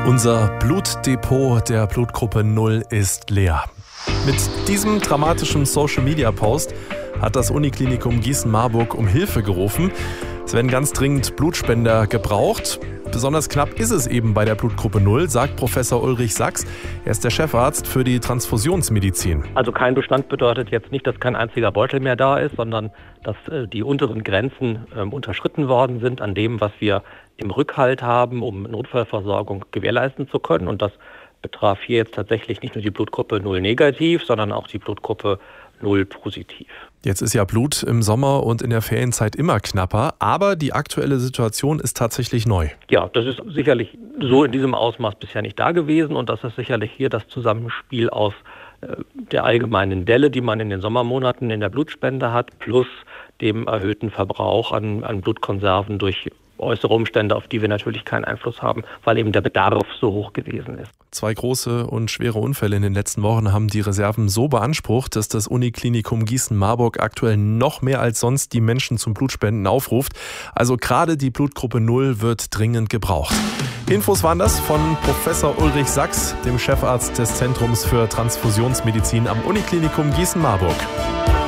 Unser Blutdepot der Blutgruppe 0 ist leer. Mit diesem dramatischen Social-Media-Post hat das Uniklinikum Gießen-Marburg um Hilfe gerufen. Es werden ganz dringend Blutspender gebraucht. Besonders knapp ist es eben bei der Blutgruppe 0, sagt Professor Ulrich Sachs. Er ist der Chefarzt für die Transfusionsmedizin. Also kein Bestand bedeutet jetzt nicht, dass kein einziger Beutel mehr da ist, sondern dass die unteren Grenzen unterschritten worden sind an dem, was wir im Rückhalt haben, um Notfallversorgung gewährleisten zu können. Und das betraf hier jetzt tatsächlich nicht nur die Blutgruppe 0 negativ, sondern auch die Blutgruppe 0 positiv. Jetzt ist ja Blut im Sommer und in der Ferienzeit immer knapper, aber die aktuelle Situation ist tatsächlich neu. Ja, das ist sicherlich so in diesem Ausmaß bisher nicht da gewesen und das ist sicherlich hier das Zusammenspiel aus der allgemeinen Delle, die man in den Sommermonaten in der Blutspende hat, plus dem erhöhten Verbrauch an Blutkonserven durch äußere Umstände, auf die wir natürlich keinen Einfluss haben, weil eben der Bedarf so hoch gewesen ist. 2 große und schwere Unfälle in den letzten Wochen haben die Reserven so beansprucht, dass das Uniklinikum Gießen-Marburg aktuell noch mehr als sonst die Menschen zum Blutspenden aufruft. Also gerade die Blutgruppe 0 wird dringend gebraucht. Infos waren das von Professor Ulrich Sachs, dem Chefarzt des Zentrums für Transfusionsmedizin am Uniklinikum Gießen-Marburg.